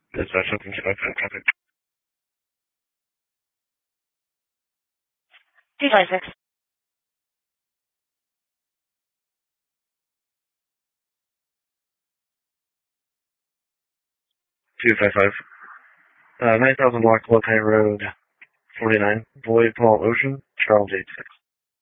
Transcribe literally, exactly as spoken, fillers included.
Dispatch open to five traffic. two five six. two five five. Uh, nine thousand block, Lopay Road, forty-nine, Void Paul Ocean, Charles eight six.